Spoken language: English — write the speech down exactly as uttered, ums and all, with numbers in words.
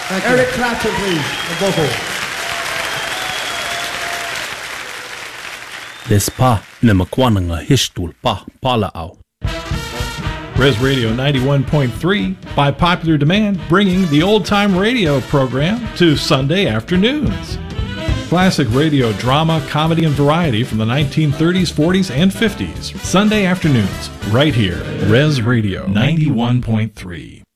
Thank you. Eric Clapton, please, the vocal. Des pa na makwana nga histul pa pala au. Res Radio ninety-one point three, by popular demand, bringing the old-time radio program to Sunday afternoons. Classic radio drama, comedy, and variety from the nineteen thirties, forties, and fifties. Sunday afternoons, right here. Res Radio ninety-one point three.